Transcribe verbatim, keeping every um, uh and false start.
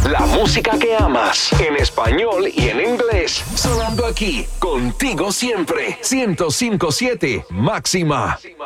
La música que amas, en español y en inglés, sonando aquí, contigo siempre. ciento cinco punto siete Máxima.